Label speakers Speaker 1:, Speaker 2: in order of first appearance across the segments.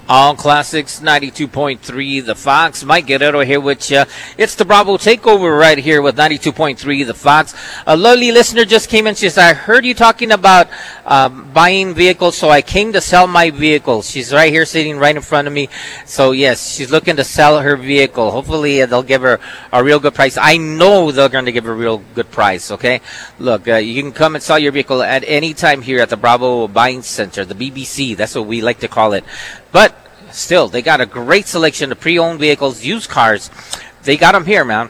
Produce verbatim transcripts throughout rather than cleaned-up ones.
Speaker 1: All Classics ninety-two point three The Fox. Mike Guerrero here with you. It's the Bravo Takeover right here with ninety-two point three The Fox. A lovely listener just came in. She says, I heard you talking about um, buying vehicles, so I came to sell my vehicle. She's right here sitting right in front of me. So, yes, she's looking to sell her vehicle. Hopefully, uh, they'll give her a real good price. I know they're going to give her a real good price, okay? Look, uh, you can come and sell your vehicle at any time here at the Bravo Buying Center, the B B C. That's what we like to call it. But still, they got a great selection of pre-owned vehicles, used cars. They got them here, man.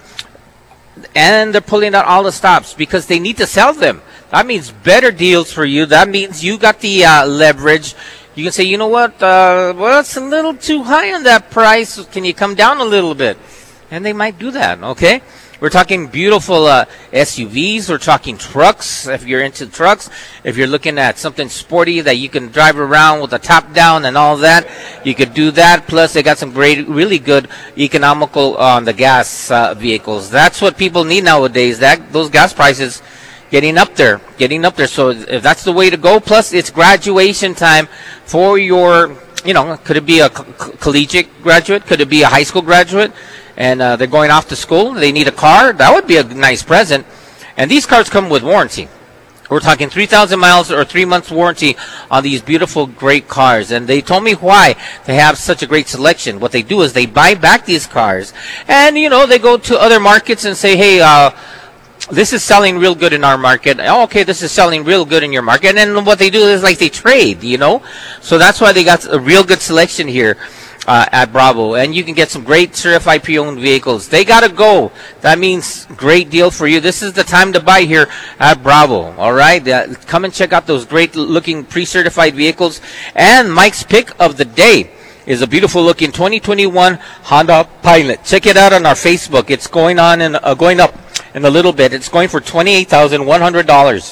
Speaker 1: And they're pulling out all the stops because they need to sell them. That means better deals for you. That means you got the uh, leverage. You can say, you know what, uh, well, it's a little too high on that price. Can you come down a little bit? And they might do that, okay? We're talking beautiful uh, S U Vs. We're talking trucks, if you're into trucks. If you're looking at something sporty that you can drive around with the top down and all that, you could do that. Plus, they got some great, really good economical on the gas uh, vehicles. That's what people need nowadays. That those gas prices getting up there, getting up there. So if that's the way to go, plus it's graduation time for your, you know, could it be a co- collegiate graduate? Could it be a high school graduate? And uh, they're going off to school. They need a car. That would be a nice present. And these cars come with warranty. We're talking three thousand miles or three months warranty on these beautiful, great cars. And they told me why they have such a great selection. What they do is they buy back these cars. And, you know, they go to other markets and say, hey, uh, this is selling real good in our market. Oh, okay, this is selling real good in your market. And then what they do is like they trade, you know. So that's why they got a real good selection here. Uh, at Bravo, and you can get some great certified pre-owned vehicles. They gotta go. That means great deal for you. This is the time to buy here at Bravo. All right, uh, come and check out those great-looking pre-certified vehicles. And Mike's pick of the day is a beautiful-looking twenty twenty-one Honda Pilot. Check it out on our Facebook. It's going on and uh, going up in a little bit. It's going for twenty-eight thousand one hundred dollars.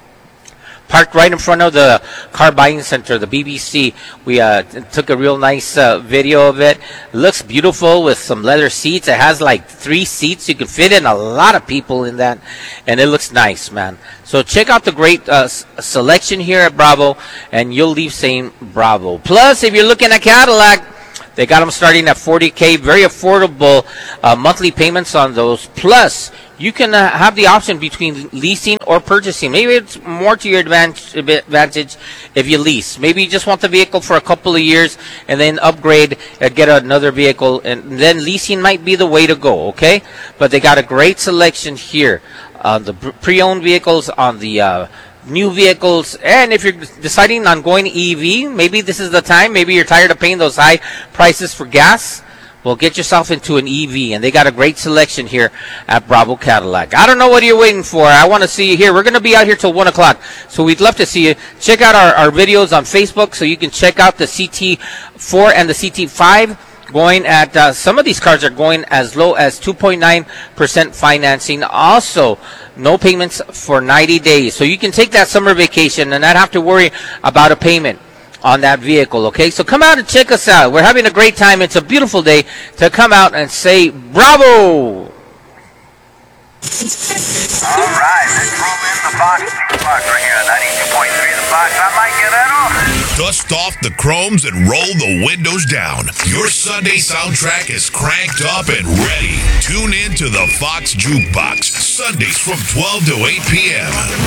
Speaker 1: Parked right in front of the car buying center, the B B C. We uh, t- took a real nice uh, video of it. It looks beautiful with some leather seats. It has like three seats. You can fit in a lot of people in that, and it looks nice, man. So check out the great uh, s- selection here at Bravo, and you'll leave saying Bravo. Plus, if you're looking at Cadillac, they got them starting at forty K, very affordable uh, monthly payments on those. Plus, you can uh, have the option between leasing or purchasing. Maybe it's more to your advantage, advantage if you lease. Maybe you just want the vehicle for a couple of years and then upgrade and get another vehicle. And then leasing might be the way to go, okay? But they got a great selection here on the pre-owned vehicles, on the uh, new vehicles. And if you're deciding on going E V, maybe this is the time. Maybe you're tired of paying those high prices for gas. Well, get yourself into an E V, and they got a great selection here at Bravo Cadillac. I don't know what you're waiting for. I want to see you here. We're going to be out here till one o'clock, so we'd love to see you. Check out our, our videos on Facebook, so you can check out the C T four and the C T five. Going at, uh, some of these cars are going as low as two point nine percent financing. Also, no payments for ninety days. So you can take that summer vacation and not have to worry about a payment on that vehicle, okay? So come out and check us out. We're having a great time. It's a beautiful day to come out and say Bravo!
Speaker 2: All right, let's roll in the Fox. Fox right here, ninety-two point three The Fox. I'm Mike Guerrero.
Speaker 3: Dust off the chromes and roll the windows down. Your Sunday soundtrack is cranked up and ready. Tune in to the Fox Jukebox, Sundays from twelve to eight p.m.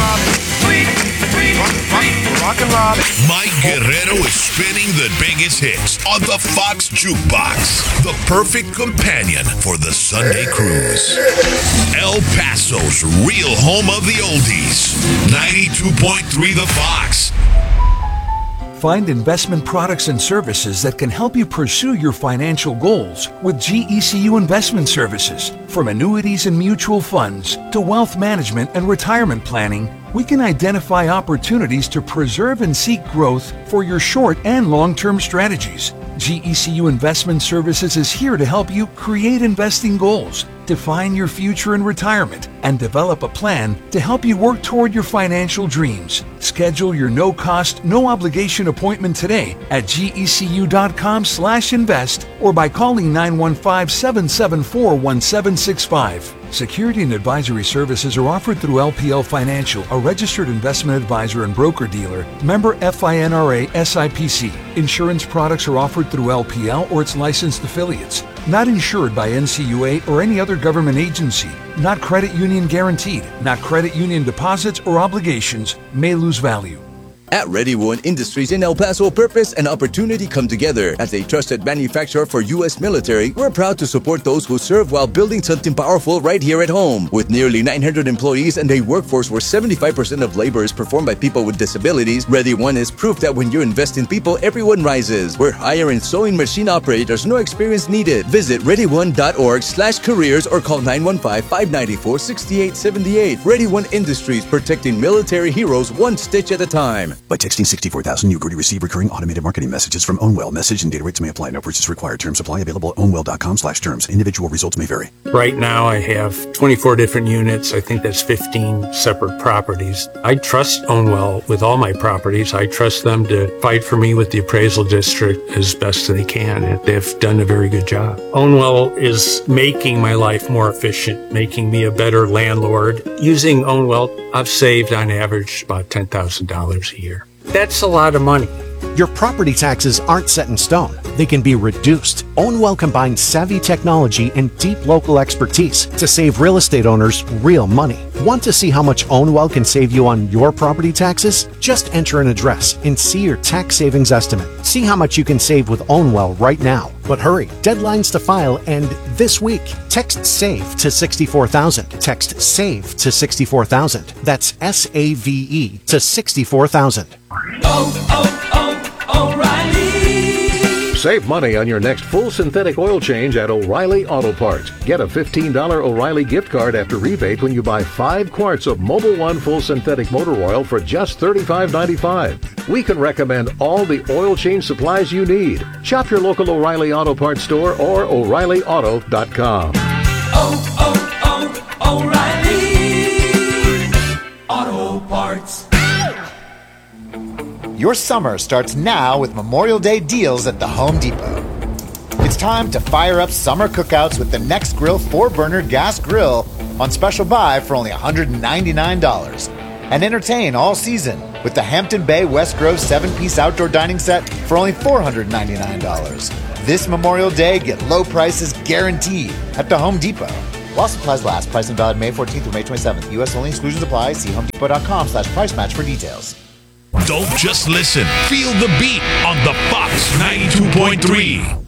Speaker 3: Mike Guerrero is spinning the biggest hits on the Fox Jukebox, the perfect companion for the Sunday cruise. El Paso's real home of the oldies, ninety-two point three The Fox.
Speaker 4: Find investment products and services that can help you pursue your financial goals with G E C U Investment Services. From annuities and mutual funds to wealth management and retirement planning, we can identify opportunities to preserve and seek growth for your short and long-term strategies. G E C U Investment Services is here to help you create investing goals, define your future in retirement, and develop a plan to help you work toward your financial dreams. Schedule your no-cost, no-obligation appointment today at gecu.com slash invest or by calling nine one five, seven seven four, one seven six five. Security and advisory services are offered through L P L Financial, a registered investment advisor and broker-dealer, member FINRA S I P C. Insurance products are offered through L P L or its licensed affiliates. Not insured by N C U A or any other government agency. Not credit union guaranteed. Not credit union deposits or obligations. May lose value.
Speaker 5: At Ready One Industries in El Paso, purpose and opportunity come together. As a trusted manufacturer for U S military, we're proud to support those who serve while building something powerful right here at home. With nearly nine hundred employees and a workforce where seventy-five percent of labor is performed by people with disabilities, Ready One is proof that when you invest in people, everyone rises. We're hiring sewing machine operators, no experience needed. Visit ready one dot org slash careers or call nine one five, five nine four, six eight seven eight. Ready One Industries, protecting military heroes one stitch at a time.
Speaker 6: By texting sixty-four thousand, you agree to receive recurring automated marketing messages from OwnWell. Message and data rates may apply. No purchase required. Terms apply. Available at ownwell.com slash terms. Individual results may vary.
Speaker 7: Right now I have twenty-four different units. I think that's fifteen separate properties. I trust OwnWell with all my properties. I trust them to fight for me with the appraisal district as best they can. And they've done a very good job. OwnWell is making my life more efficient, making me a better landlord. Using OwnWell, I've saved on average about ten thousand dollars a year. That's a lot of money.
Speaker 8: Your property taxes aren't set in stone. They can be reduced. OwnWell combines savvy technology and deep local expertise to save real estate owners real money. Want to see how much OwnWell can save you on your property taxes? Just enter an address and see your tax savings estimate. See how much you can save with OwnWell right now. But hurry, deadlines to file end this week. Text SAVE to sixty-four thousand. Text SAVE to sixty-four thousand. That's S A V E to sixty-four thousand.
Speaker 9: Oh, oh, oh, O'Reilly!
Speaker 10: Save money on your next full synthetic oil change at O'Reilly Auto Parts. Get a fifteen dollars O'Reilly gift card after rebate when you buy five quarts of Mobil One full synthetic motor oil for just thirty-five ninety-five. We can recommend all the oil change supplies you need. Shop your local O'Reilly Auto Parts store or O'Reilly Auto dot com.
Speaker 9: Oh, oh, oh, O'Reilly Auto Parts.
Speaker 11: Your summer starts now with Memorial Day deals at the Home Depot. It's time to fire up summer cookouts with the Nextgrill four burner gas grill on special buy for only one hundred ninety-nine dollars. And entertain all season with the Hampton Bay West Grove seven piece outdoor dining set for only four hundred ninety-nine dollars. This Memorial Day, get low prices guaranteed at the Home Depot. While supplies last, price and valid May fourteenth through May twenty-seventh. U S only, exclusions apply. See homedepot.com slash price match for details.
Speaker 3: Don't just listen. Feel the beat on the Fox ninety-two point three.